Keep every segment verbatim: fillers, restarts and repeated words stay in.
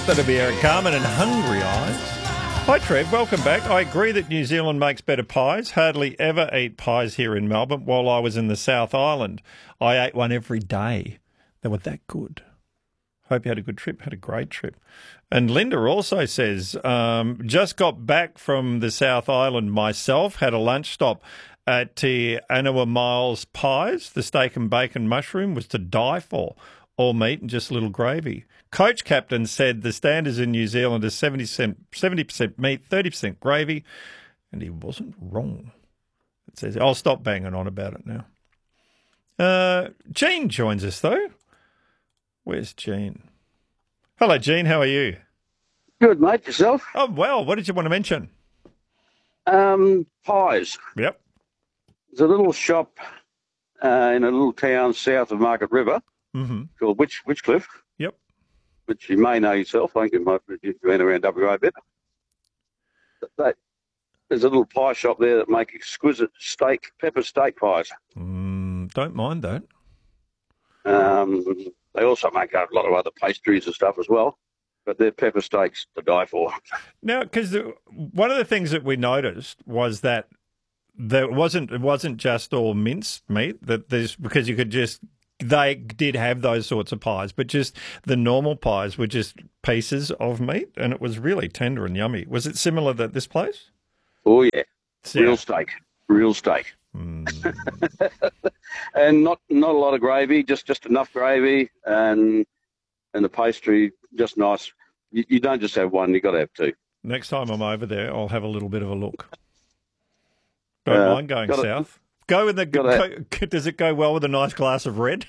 That'll be Eric Carmen and Hungry Eyes. Hi Trev, welcome back. I agree that New Zealand makes better pies. Hardly ever eat pies here in Melbourne. While I was in the South Island, I ate one every day. They were that good. Hope you had a good trip. Had a great trip. And Linda also says, um, just got back from the South Island myself, had a lunch stop at Te Anawa Miles Pies. The steak and bacon mushroom was to die for. All meat and just a little gravy. Coach Captain said the standards in New Zealand are seventy percent meat, thirty percent gravy, and he wasn't wrong. It says, I'll stop banging on about it now. Uh, Jean joins us, though. Where's Jean? Hello, Jean. How are you? Good, mate. Yourself? Oh, well. What did you want to mention? Um, pies. Yep. There's a little shop uh, in a little town south of Market River Mm-hmm. called Witch, Witchcliff, Yep. which you may know yourself. I think you might have been around W A a bit. But they, there's a little pie shop there that make exquisite steak, pepper steak pies. Mm, don't mind that. Um, they also make a lot of other pastries and stuff as well. But their pepper steaks to die for. Now, because one of the things that we noticed was that there wasn't it wasn't just all minced meat. That there's because you could just they did have those sorts of pies, but just the normal pies were just pieces of meat, and it was really tender and yummy. Was it similar at this place? Oh yeah, Yeah. real steak, real steak, Mm. and not not a lot of gravy, just just enough gravy and. And the pastry, just nice. You, you don't just have one, you've got to have two. Next time I'm over there, I'll have a little bit of a look. Don't Uh, mind going gotta- south. Go with the. gotta- Go, does it go well with a nice glass of red?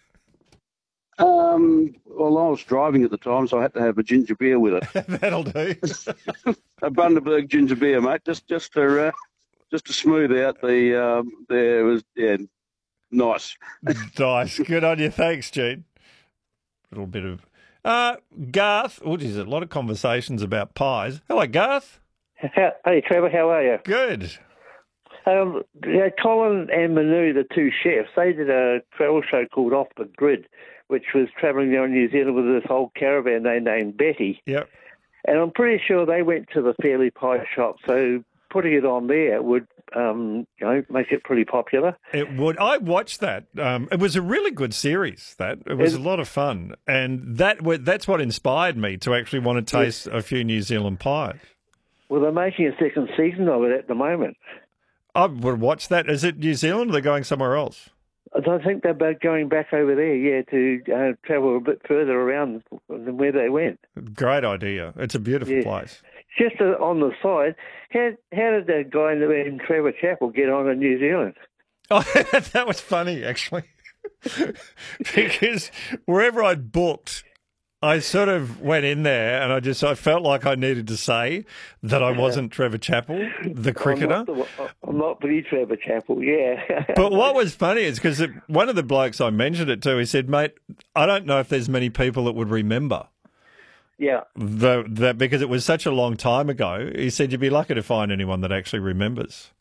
Um, well, I was driving at the time, so I had to have a ginger beer with it. That'll do. A Bundaberg ginger beer, mate, just just to uh, just to smooth out the. Um, there was yeah, nice. Nice. Good on you. Thanks, Gene. A little bit of. Uh, Garth. Oh, geez, a lot of conversations about pies. Hello, Garth. Hey, Trevor, how are you? Good. Um, yeah, Colin and Manu, the two chefs, they did a travel show called Off the Grid, which was travelling around New Zealand with this whole caravan they named Betty. Yep. And I'm pretty sure they went to the Fairley Pie Shop, so putting it on there would um, you know, make it pretty popular. It would. I watched that. Um, it was a really good series. That it was It- a lot of fun, and that wa- that's what inspired me to actually want to taste a few New Zealand pies. Well, they're making a second season of it at the moment. I would watch that. Is it New Zealand or they're going somewhere else? I think they're about going back over there, yeah, to uh, travel a bit further around than where they went. Great idea. It's a beautiful Yeah. place. Just uh, on the side, how, how did that guy named Trevor Chappell get on in New Zealand? Oh, that was funny, actually. Because wherever I'd booked, I sort of went in there and I just I felt like I needed to say that I wasn't Trevor Chappell, the cricketer. I'm not, the, I'm not the Trevor Chappell, yeah. But what was funny is because one of the blokes I mentioned it to, he said, mate, I don't know if there's many people that would remember. Yeah. The, that because it was such a long time ago. He said you'd be lucky to find anyone that actually remembers.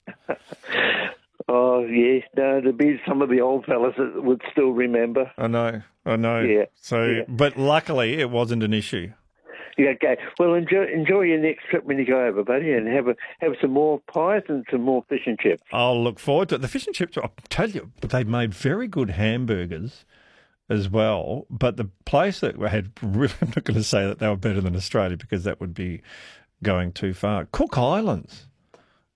Oh, yes. No, there'd be some of the old fellas that would still remember. I know, I know. Yeah, So, yeah. but luckily it wasn't an issue. Yeah, okay. Well, enjoy enjoy your next trip when you go over, buddy, and have a, have some more pies and some more fish and chips. I'll look forward to it. The fish and chips, I'll tell you, but they made very good hamburgers as well. But the place that had, really, I'm not going to say that they were better than Australia because that would be going too far. Cook Islands.